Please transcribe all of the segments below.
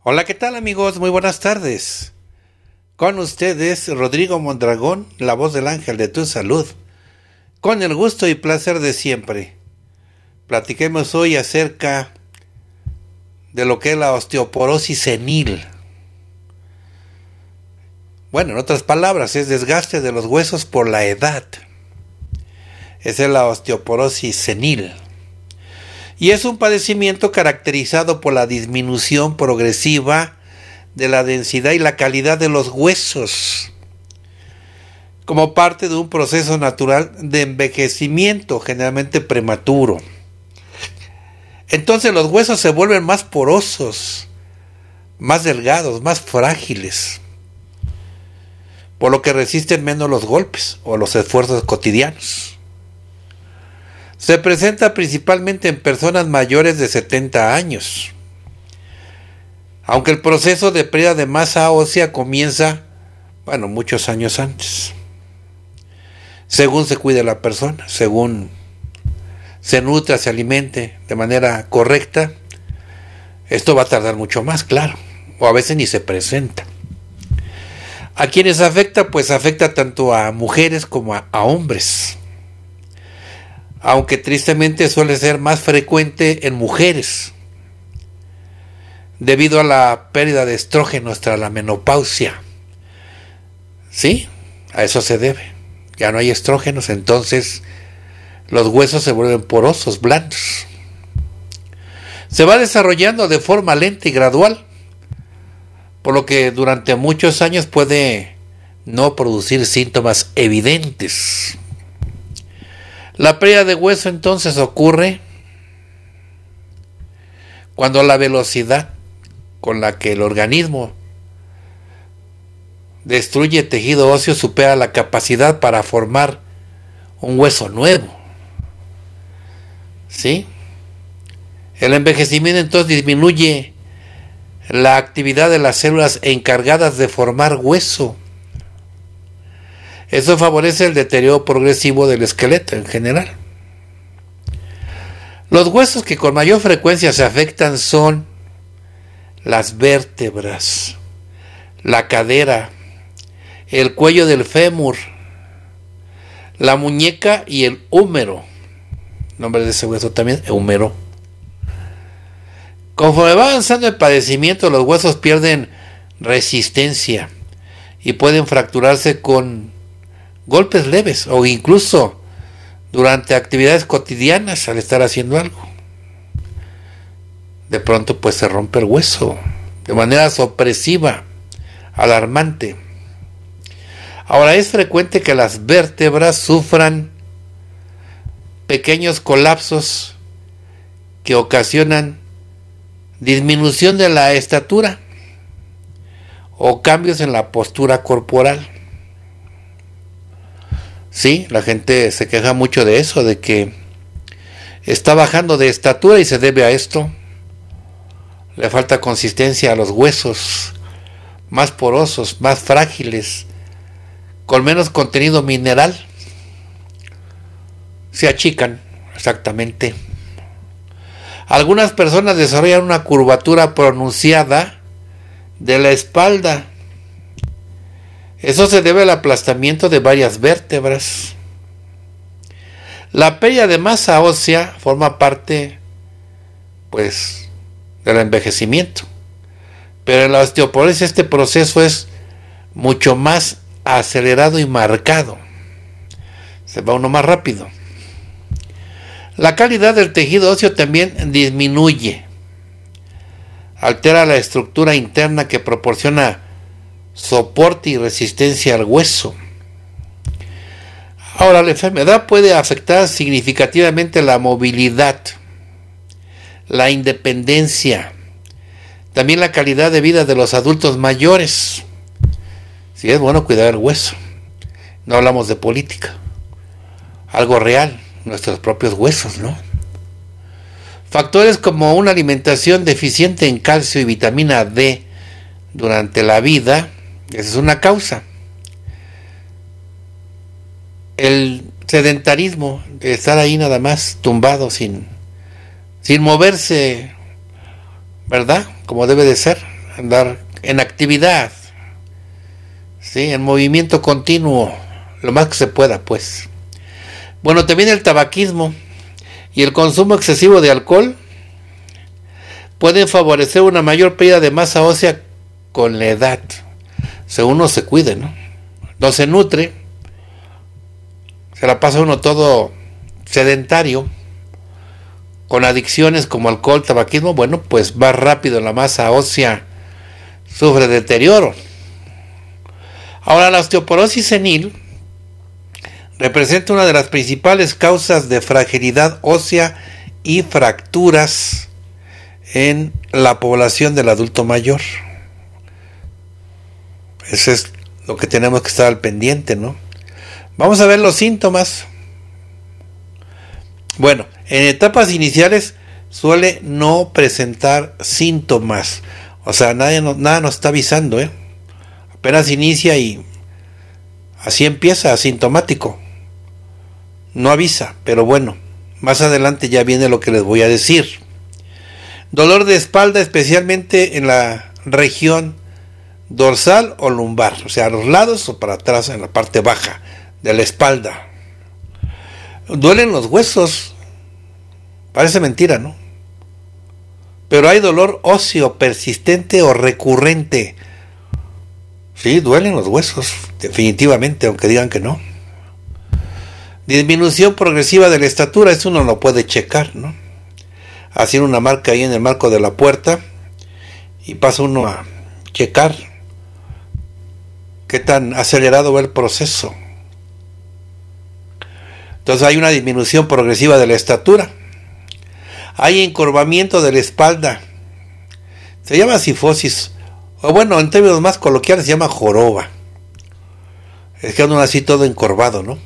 Hola, ¿qué tal amigos? Muy buenas tardes. Con ustedes, Rodrigo Mondragón, la voz del ángel de tu salud. Con el gusto y placer de siempre. Platiquemos hoy acerca de lo que es la osteoporosis senil. Bueno, en otras palabras, es desgaste de los huesos por la edad. Esa es la osteoporosis senil. Y es un padecimiento caracterizado por la disminución progresiva de la densidad y la calidad de los huesos, como parte de un proceso natural de envejecimiento, generalmente prematuro. Entonces los huesos se vuelven más porosos, más delgados, más frágiles, por lo que resisten menos los golpes o los esfuerzos cotidianos. Se presenta principalmente en personas mayores de 70 años, aunque el proceso de pérdida de masa ósea comienza, muchos años antes. Según se cuide la persona, según se nutra, se alimente de manera correcta, esto va a tardar mucho más, claro, o a veces ni se presenta. ¿A quienes afecta? Pues afecta tanto a mujeres como a hombres, aunque tristemente suele ser más frecuente en mujeres, debido a la pérdida de estrógenos tras la menopausia. Sí, a eso se debe. Ya no hay estrógenos, entonces los huesos se vuelven porosos, blandos. Se va desarrollando de forma lenta y gradual, por lo que durante muchos años puede no producir síntomas evidentes. La pérdida de hueso entonces ocurre cuando la velocidad con la que el organismo destruye tejido óseo supera la capacidad para formar un hueso nuevo. ¿Sí? El envejecimiento entonces disminuye la actividad de las células encargadas de formar hueso. Eso favorece el deterioro progresivo del esqueleto en general. Los huesos que con mayor frecuencia se afectan son las vértebras, la cadera, el cuello del fémur, la muñeca y el húmero. Nombre de ese hueso también, húmero. Conforme va avanzando el padecimiento, los huesos pierden resistencia y pueden fracturarse con golpes leves o incluso durante actividades cotidianas al estar haciendo algo. De pronto pues se rompe el hueso de manera sorpresiva, alarmante. Ahora es frecuente que las vértebras sufran pequeños colapsos que ocasionan disminución de la estatura o cambios en la postura corporal. Sí, la gente se queja mucho de eso, de que está bajando de estatura y se debe a esto. Le falta consistencia a los huesos, más porosos, más frágiles, con menos contenido mineral. Se achican, exactamente. Algunas personas desarrollan una curvatura pronunciada de la espalda. Eso se debe al aplastamiento de varias vértebras. La pérdida de masa ósea forma parte, del envejecimiento. Pero en la osteoporosis este proceso es mucho más acelerado y marcado. Se va uno más rápido. La calidad del tejido óseo también disminuye. Altera la estructura interna que proporciona soporte y resistencia al hueso. Ahora, la enfermedad puede afectar significativamente la movilidad, la independencia, también la calidad de vida de los adultos mayores. Sí, es bueno cuidar el hueso. No hablamos de política. Algo real, nuestros propios huesos, ¿no? Factores como una alimentación deficiente en calcio y vitamina D durante la vida, esa es una causa. El sedentarismo, de estar ahí nada más tumbado sin moverse, ¿verdad? Como debe de ser. andar en actividad, ¿sí? En movimiento continuo, lo más que se pueda, pues. Bueno, también el tabaquismo y el consumo excesivo de alcohol pueden favorecer una mayor pérdida de masa ósea con la edad, según uno se cuide, ¿no? No se nutre, se la pasa uno todo sedentario, con adicciones como alcohol, tabaquismo, bueno, pues más rápido la masa ósea sufre deterioro. Ahora, la osteoporosis senil representa una de las principales causas de fragilidad ósea y fracturas en la población del adulto mayor. Eso es lo que tenemos que estar al pendiente, ¿no? Vamos a ver los síntomas. Bueno, en etapas iniciales suele no presentar síntomas. O sea, nada nos está avisando, ¿eh? Apenas inicia y así empieza, asintomático. No avisa, pero bueno, más adelante ya viene lo que les voy a decir. Dolor de espalda, especialmente en la región dorsal o lumbar, o sea, a los lados o para atrás, en la parte baja de la espalda. Duelen los huesos, parece mentira, ¿no? Pero hay dolor óseo persistente o recurrente. Sí, duelen los huesos, definitivamente, aunque digan que no. Disminución progresiva de la estatura, eso uno lo puede checar, ¿no? Haciendo una marca ahí en el marco de la puerta y pasa uno a checar qué tan acelerado va el proceso. Entonces hay una disminución progresiva de la estatura. Hay encorvamiento de la espalda. Se llama cifosis. O bueno, en términos más coloquiales se llama joroba. Es que anda así todo encorvado, ¿no?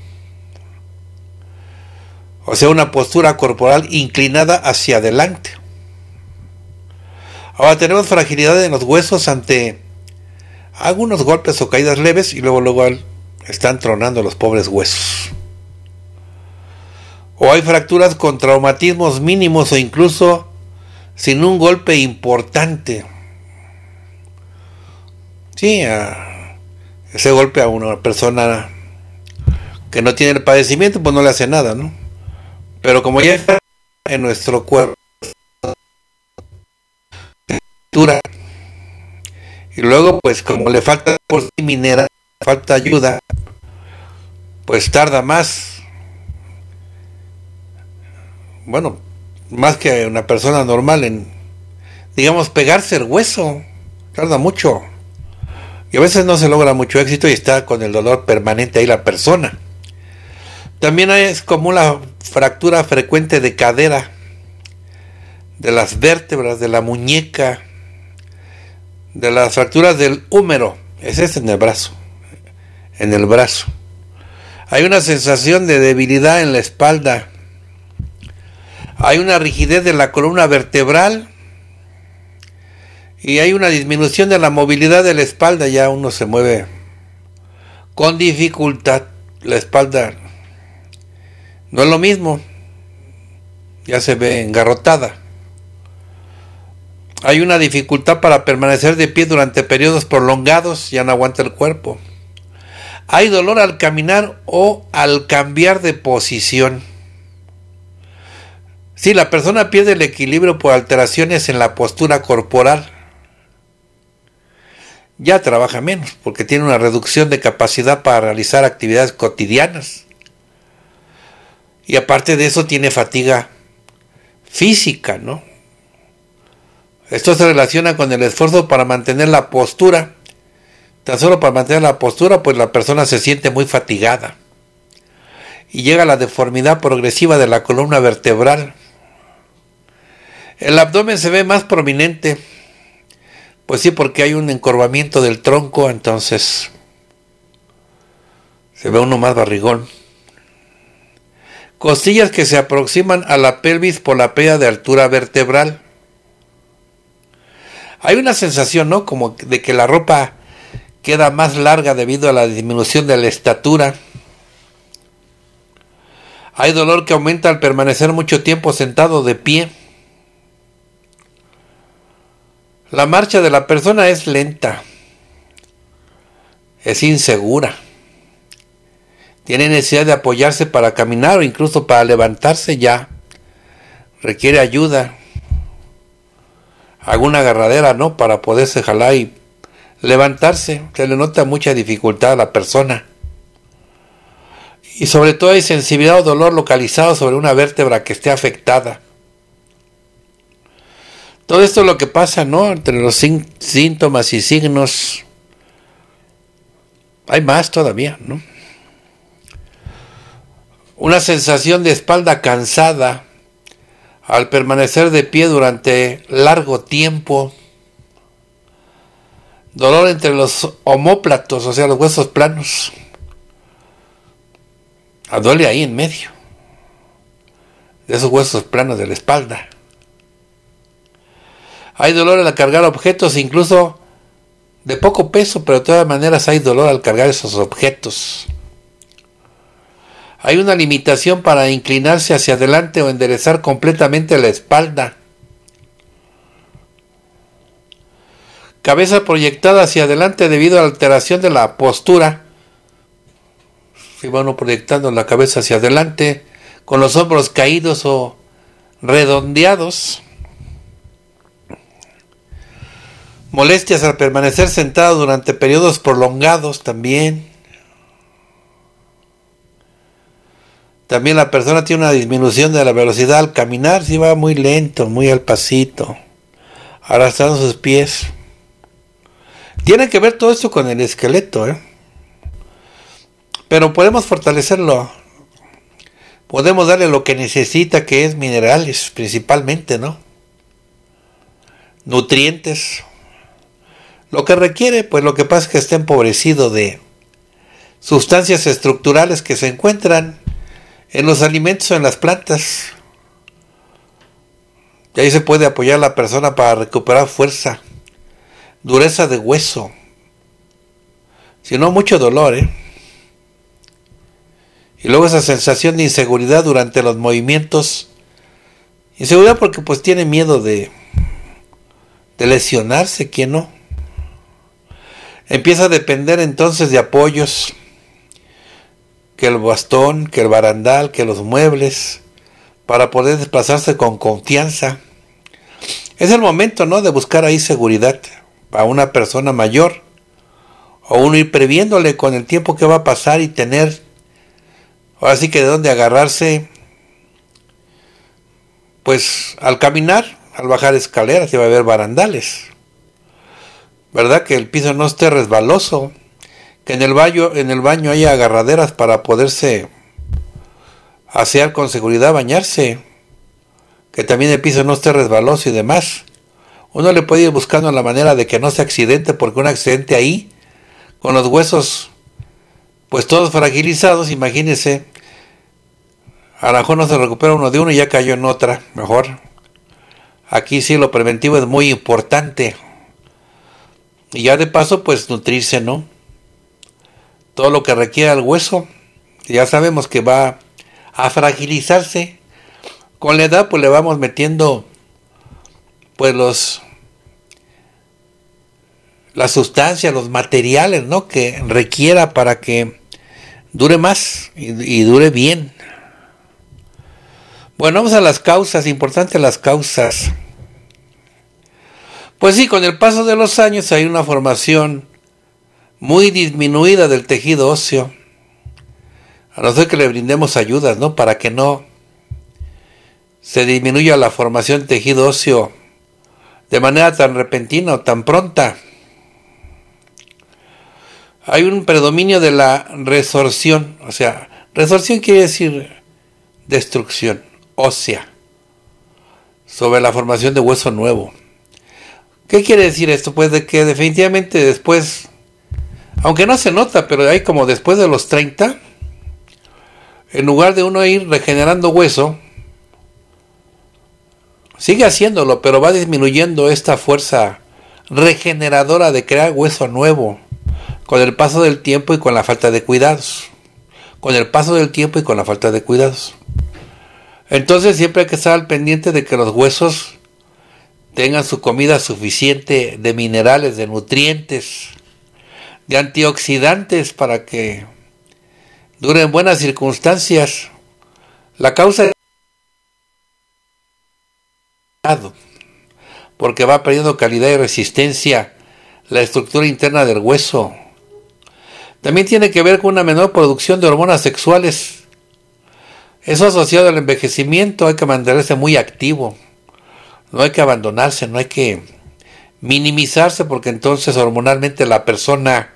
O sea, una postura corporal inclinada hacia adelante. Ahora tenemos fragilidad en los huesos ante algunos golpes o caídas leves y luego están tronando los pobres huesos. O hay fracturas con traumatismos mínimos o incluso sin un golpe importante. Sí, ese golpe a una persona que no tiene el padecimiento, pues no le hace nada, ¿no? Pero como ya está en nuestro cuerpo, y luego pues como le falta por sí mineral, falta ayuda, pues tarda más, bueno, más que una persona normal en, digamos, pegarse el hueso, tarda mucho, y a veces no se logra mucho éxito y está con el dolor permanente ahí la persona. También es común la fractura frecuente de cadera, de las vértebras, de la muñeca, de las fracturas del húmero, ese es en el brazo, Hay una sensación de debilidad en la espalda, hay una rigidez de la columna vertebral y hay una disminución de la movilidad de la espalda, ya uno se mueve con dificultad, la espalda no es lo mismo, ya se ve engarrotada. Hay una dificultad para permanecer de pie durante periodos prolongados, ya no aguanta el cuerpo. Hay dolor al caminar o al cambiar de posición. Sí, la persona pierde el equilibrio por alteraciones en la postura corporal. Ya trabaja menos porque tiene una reducción de capacidad para realizar actividades cotidianas. Y aparte de eso tiene fatiga física, ¿no? Esto se relaciona con el esfuerzo para mantener la postura. Tan solo para mantener la postura, pues la persona se siente muy fatigada. Y llega a la deformidad progresiva de la columna vertebral. El abdomen se ve más prominente. Pues sí, porque hay un encorvamiento del tronco, entonces se ve uno más barrigón. Costillas que se aproximan a la pelvis por la pérdida de altura vertebral. Hay una sensación, ¿no? Como de que la ropa queda más larga debido a la disminución de la estatura. Hay dolor que aumenta al permanecer mucho tiempo sentado de pie. La marcha de la persona es lenta, es insegura. Tiene necesidad de apoyarse para caminar o incluso para levantarse ya. Requiere ayuda. Alguna agarradera, ¿no? Para poderse jalar y levantarse. Se le nota mucha dificultad a la persona. Y sobre todo hay sensibilidad o dolor localizado sobre una vértebra que esté afectada. Todo esto es lo que pasa, ¿no? Entre los síntomas y signos. Hay más todavía, ¿no? Una sensación de espalda cansada al permanecer de pie durante largo tiempo. Dolor entre los omóplatos, o sea, los huesos planos. Duele ahí en medio de esos huesos planos de la espalda. Hay dolor al cargar objetos, incluso de poco peso, pero de todas maneras hay dolor al cargar esos objetos. Hay una limitación para inclinarse hacia adelante o enderezar completamente la espalda. Cabeza proyectada hacia adelante debido a la alteración de la postura. Si va uno proyectando la cabeza hacia adelante, con los hombros caídos o redondeados. Molestias al permanecer sentado durante periodos prolongados también. También la persona tiene una disminución de la velocidad al caminar, si va muy lento, muy al pasito, arrastrando sus pies. Tiene que ver todo esto con el esqueleto, pero podemos fortalecerlo. Podemos darle lo que necesita, que es minerales principalmente, ¿no? Nutrientes. Lo que requiere, pues lo que pasa es que está empobrecido de sustancias estructurales que se encuentran en los alimentos o en las plantas. Y ahí se puede apoyar a la persona para recuperar fuerza, dureza de hueso, si no mucho dolor, Y luego esa sensación de inseguridad durante los movimientos. Inseguridad porque pues tiene miedo de lesionarse, ¿quién no? Empieza a depender entonces de apoyos, que el bastón, que el barandal, que los muebles, para poder desplazarse con confianza. Es el momento, ¿no?, de buscar ahí seguridad para una persona mayor, o uno ir previéndole con el tiempo que va a pasar y tener, ahora sí que de dónde agarrarse, pues al caminar, al bajar escaleras, y va a haber barandales, ¿verdad? Que el piso no esté resbaloso, que en el baño haya agarraderas para poderse asear con seguridad, bañarse, que también el piso no esté resbaloso y demás. Uno le puede ir buscando la manera de que no se accidente, porque un accidente ahí, con los huesos pues todos fragilizados, imagínese, a lo mejor no se recupera uno de uno y ya cayó en otra. Mejor aquí sí lo preventivo es muy importante. Y ya de paso pues nutrirse, ¿no? Todo lo que requiera el hueso, ya sabemos que va a fragilizarse. Con la edad pues le vamos metiendo pues las sustancias, los materiales, ¿no?, que requiera para que dure más y dure bien. Bueno, vamos a las causas, importantes las causas. Pues sí, con el paso de los años hay una formación muy disminuida del tejido óseo, a no ser que le brindemos ayudas, ¿no?, para que no se disminuya la formación de tejido óseo de manera tan repentina o tan pronta. Hay un predominio de la resorción, o sea, resorción quiere decir destrucción ósea sobre la formación de hueso nuevo. ¿Qué quiere decir esto? Pues de que definitivamente después, aunque no se nota, pero hay como después de los 30, en lugar de uno ir regenerando hueso, sigue haciéndolo, pero va disminuyendo esta fuerza regeneradora de crear hueso nuevo, con el paso del tiempo y con la falta de cuidados. Con el paso del tiempo y con la falta de cuidados. Entonces siempre hay que estar al pendiente de que los huesos tengan su comida suficiente de minerales, de nutrientes, de antioxidantes para que duren buenas circunstancias. La causa es porque va perdiendo calidad y resistencia la estructura interna del hueso. También tiene que ver con una menor producción de hormonas sexuales. Eso asociado al envejecimiento. Hay que mantenerse muy activo. No hay que abandonarse, no hay que minimizarse, porque entonces hormonalmente la persona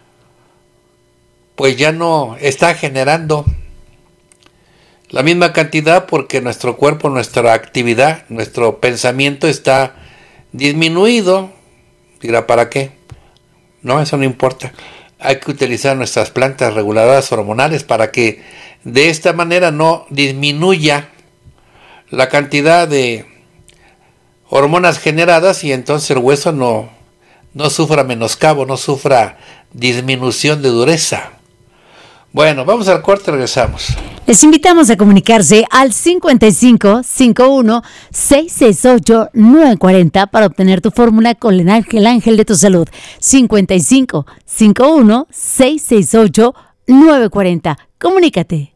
pues ya no está generando la misma cantidad, porque nuestro cuerpo, nuestra actividad, nuestro pensamiento está disminuido. Dirá, ¿para qué? No, eso no importa. Hay que utilizar nuestras plantas reguladoras hormonales para que de esta manera no disminuya la cantidad de hormonas generadas y entonces el hueso no sufra menoscabo, no sufra disminución de dureza. Bueno, vamos al corte, regresamos. Les invitamos a comunicarse al 55 51 668 940 para obtener tu fórmula con el ángel de tu salud. 55 51 668 940. Comunícate.